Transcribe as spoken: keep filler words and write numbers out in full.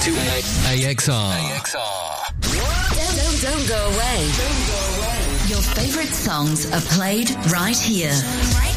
to A X R. A X R. Don't, don't, don't go away. Don't go away. Your favorite songs are played right here. Right